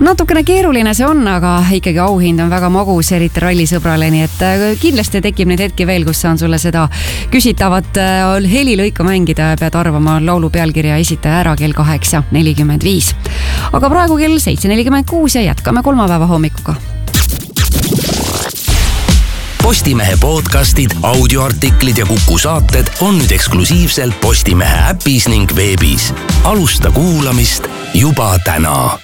Natukene keeruline see on, aga ikkagi auhind on väga magus, eriti rallisõbrale, nii et kindlasti tekib neid hetki veel, kus saan sulle seda küsitavat helilõika mängida ja pead arvama laulu pealkirja esitaja ära kell 8:45. Aga praegu kell 7:46 ja jätkame kolmapäeva hommikuga. Postimehe podcastid, audioartiklid ja Kuku saated on nüüd eksklusiivselt Postimehe äpis ning veebis. Alusta kuulamist juba täna.